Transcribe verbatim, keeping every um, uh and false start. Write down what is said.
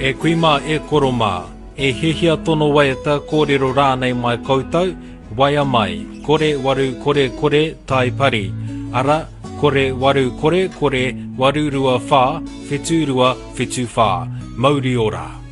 E kuima e koroma, e hehia tono waiata kōrero rānei mai koutou, waia mai, kore waru kore kore tai pari, ara kore waru kore kore waru rua whā, whetū rua whetū whā, mauri ora.